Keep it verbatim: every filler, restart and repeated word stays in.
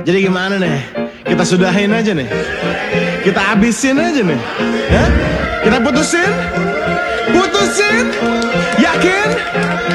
Jadi gimana nih? Kita sudahin aja nih. Kita habisin aja nih. Hah? Kita putusin? Putusin? Yakin?